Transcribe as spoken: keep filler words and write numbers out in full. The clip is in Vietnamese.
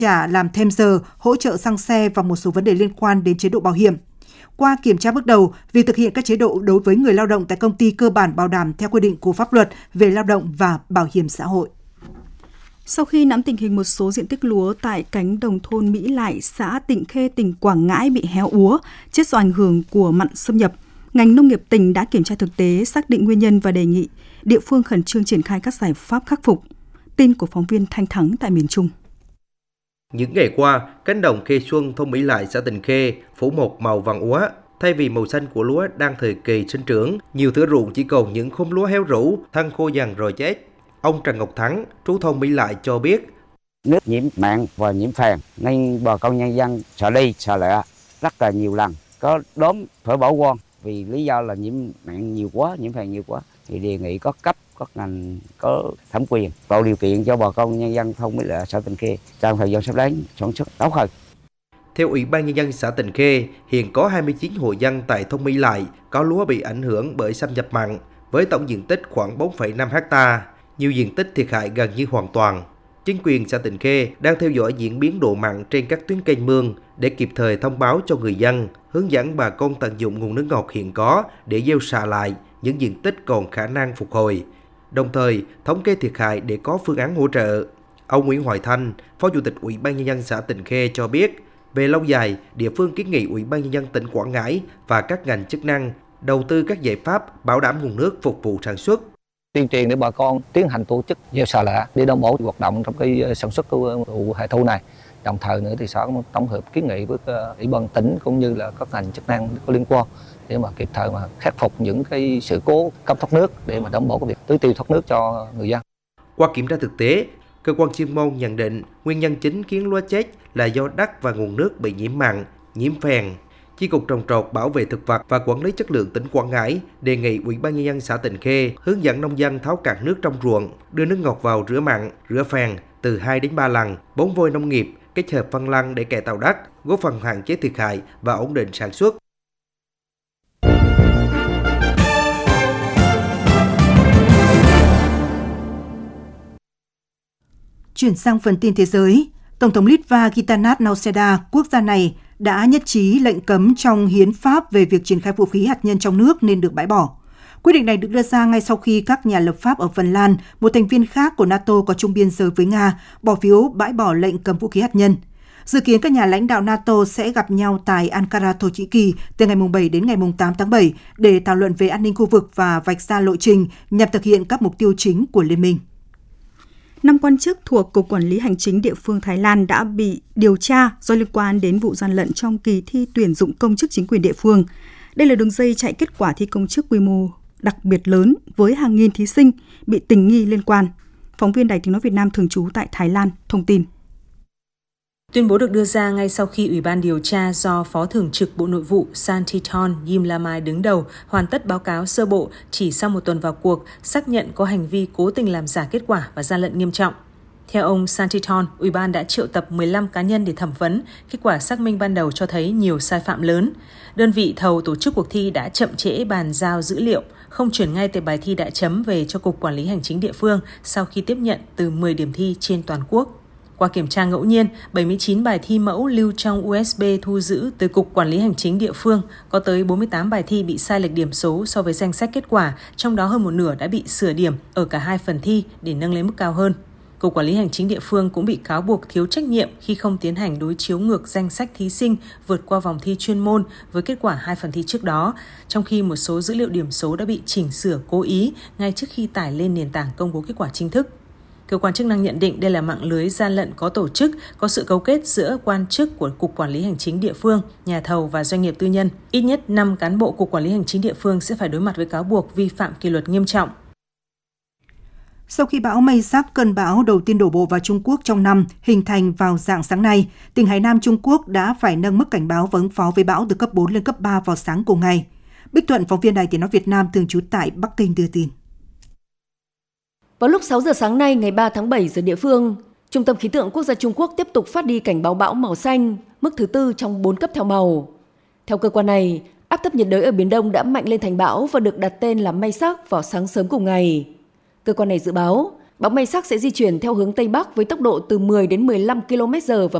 trả làm thêm giờ, hỗ trợ xăng xe và một số vấn đề liên quan đến chế độ bảo hiểm. Qua kiểm tra bước đầu, việc thực hiện các chế độ đối với người lao động tại công ty cơ bản bảo đảm theo quy định của pháp luật về lao động và bảo hiểm xã hội. Sau khi nắm tình hình một số diện tích lúa tại cánh đồng thôn Mỹ Lại, xã Tịnh Khê, tỉnh Quảng Ngãi bị héo úa, chết do ảnh hưởng của mặn xâm nhập, ngành nông nghiệp tỉnh đã kiểm tra thực tế, xác định nguyên nhân và đề nghị địa phương khẩn trương triển khai các giải pháp khắc phục. Tin của phóng viên Thanh Thắng tại miền Trung. Những ngày qua, cánh đồng Khê Xuân, thôn Mỹ Lại, xã Tịnh Khê phủ một màu vàng úa. Thay vì màu xanh của lúa đang thời kỳ sinh trưởng, nhiều thửa ruộng chỉ còn những khóm lúa héo rũ, thân khô dần rồi chết. Ông Trần Ngọc Thắng, trú thôn Mỹ Lại cho biết, nước nhiễm mặn và nhiễm phèn nên bà con nhân dân sợ đi sợ lẹ rất là nhiều lần, có đốm phải bỏ quan vì lý do là nhiễm mặn nhiều quá, nhiễm phèn nhiều quá. Thì đề nghị có cấp, có ngành có thẩm quyền tạo điều kiện cho bà con nhân dân thôn Mỹ Lại, xã Tịnh Khê trong thời gian sắp đến sản xuất tốt hơn. Theo Ủy ban Nhân dân xã Tịnh Khê, hiện có hai mươi chín hộ dân tại thôn Mỹ Lại có lúa bị ảnh hưởng bởi xâm nhập mặn, với tổng diện tích khoảng bốn phẩy năm héc ta, nhiều diện tích thiệt hại gần như hoàn toàn. Chính quyền xã Tịnh Khê đang theo dõi diễn biến độ mặn trên các tuyến kênh mương để kịp thời thông báo cho người dân, hướng dẫn bà con tận dụng nguồn nước ngọt hiện có để gieo xạ lại những diện tích còn khả năng phục hồi, đồng thời thống kê thiệt hại để có phương án hỗ trợ. Ông Nguyễn Hoài Thanh, Phó Chủ tịch Ủy ban Nhân dân xã Tịnh Khê cho biết, về lâu dài, địa phương kiến nghị Ủy ban Nhân dân tỉnh Quảng Ngãi và các ngành chức năng đầu tư các giải pháp bảo đảm nguồn nước phục vụ sản xuất. Tuyên truyền để bà con tiến hành tổ chức gieo xạ lạ để đảm bảo hoạt động trong cái sản xuất của vụ hè thu này. Đồng thời nữa thì xã cũng tổng hợp kiến nghị với Ủy ban tỉnh cũng như là các ngành chức năng có liên quan để mà kịp thời mà khắc phục những cái sự cố cấp thoát nước để mà đảm bảo cái việc tưới tiêu thoát nước cho người dân. Qua kiểm tra thực tế, cơ quan chuyên môn nhận định nguyên nhân chính khiến lúa chết là do đất và nguồn nước bị nhiễm mặn, nhiễm phèn. Chi cục Trồng trọt, Bảo vệ thực vật và Quản lý chất lượng tỉnh Quảng Ngãi đề nghị Ủy ban Nhân dân xã Tịnh Khê hướng dẫn nông dân tháo cạn nước trong ruộng, đưa nước ngọt vào rửa mặn, rửa phèn từ hai đến ba lần, bón vôi nông nghiệp, kết hợp phân lăn để cải tạo đất, góp phần hạn chế thiệt hại và ổn định sản xuất. Chuyển sang phần tin thế giới, Tổng thống Litva Gitanas Nausėda, quốc gia này, đã nhất trí lệnh cấm trong hiến pháp về việc triển khai vũ khí hạt nhân trong nước nên được bãi bỏ. Quyết định này được đưa ra ngay sau khi các nhà lập pháp ở Phần Lan, một thành viên khác của NATO có chung biên giới với Nga, bỏ phiếu bãi bỏ lệnh cấm vũ khí hạt nhân. Dự kiến các nhà lãnh đạo NATO sẽ gặp nhau tại Ankara, Thổ Nhĩ Kỳ từ ngày bảy đến ngày tám tháng bảy để thảo luận về an ninh khu vực và vạch ra lộ trình nhằm thực hiện các mục tiêu chính của Liên minh. Năm quan chức thuộc Cục Quản lý Hành chính địa phương Thái Lan đã bị điều tra do liên quan đến vụ gian lận trong kỳ thi tuyển dụng công chức chính quyền địa phương. Đây là đường dây chạy kết quả thi công chức quy mô đặc biệt lớn với hàng nghìn thí sinh bị tình nghi liên quan. Phóng viên Đài Tiếng nói Việt Nam thường trú tại Thái Lan thông tin. Tuyên bố được đưa ra ngay sau khi Ủy ban điều tra do Phó Thường trực Bộ Nội vụ Santithon Yimlamai đứng đầu hoàn tất báo cáo sơ bộ chỉ sau một tuần vào cuộc, xác nhận có hành vi cố tình làm giả kết quả và gian lận nghiêm trọng. Theo ông Santithon, Ủy ban đã triệu tập mười lăm cá nhân để thẩm vấn. Kết quả xác minh ban đầu cho thấy nhiều sai phạm lớn. Đơn vị thầu tổ chức cuộc thi đã chậm trễ bàn giao dữ liệu, không chuyển ngay tệp bài thi đã chấm về cho Cục Quản lý Hành chính địa phương sau khi tiếp nhận từ mười điểm thi trên toàn quốc. Qua kiểm tra ngẫu nhiên, bảy mươi chín bài thi mẫu lưu trong u ét bê thu giữ từ Cục Quản lý Hành chính địa phương, có tới bốn mươi tám bài thi bị sai lệch điểm số so với danh sách kết quả, trong đó hơn một nửa đã bị sửa điểm ở cả hai phần thi để nâng lên mức cao hơn. Cục Quản lý Hành chính địa phương cũng bị cáo buộc thiếu trách nhiệm khi không tiến hành đối chiếu ngược danh sách thí sinh vượt qua vòng thi chuyên môn với kết quả hai phần thi trước đó, trong khi một số dữ liệu điểm số đã bị chỉnh sửa cố ý ngay trước khi tải lên nền tảng công bố kết quả chính thức. Cơ quan chức năng nhận định đây là mạng lưới gian lận có tổ chức, có sự cấu kết giữa quan chức của Cục Quản lý Hành chính địa phương, nhà thầu và doanh nghiệp tư nhân. Ít nhất năm cán bộ Cục Quản lý Hành chính địa phương sẽ phải đối mặt với cáo buộc vi phạm kỷ luật nghiêm trọng. Sau khi bão Maysak, cơn bão đầu tiên đổ bộ vào Trung Quốc trong năm, hình thành vào rạng sáng nay, tỉnh Hải Nam Trung Quốc đã phải nâng mức cảnh báo và ứng phó với bão từ cấp bốn lên cấp ba vào sáng cùng ngày. Bích Thuận, phóng viên Đài Tiếng nói Việt Nam thường trú tại Bắc Kinh đưa tin. Vào lúc sáu giờ sáng nay ngày ba tháng bảy giờ địa phương, Trung tâm Khí tượng Quốc gia Trung Quốc tiếp tục phát đi cảnh báo bão màu xanh, mức thứ tư trong bốn cấp theo màu. Theo cơ quan này, áp thấp nhiệt đới ở Biển Đông đã mạnh lên thành bão và được đặt tên là Maysak vào sáng sớm cùng ngày. Cơ quan này dự báo, Bão Maysak sẽ di chuyển theo hướng Tây Bắc với tốc độ từ mười đến mười lăm ki lô mét giờ và